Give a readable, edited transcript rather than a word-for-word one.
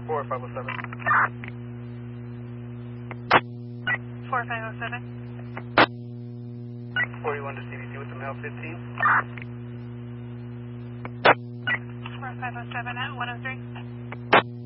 4507. 4507. 41 to CBC with the male 15. 4507 at 103.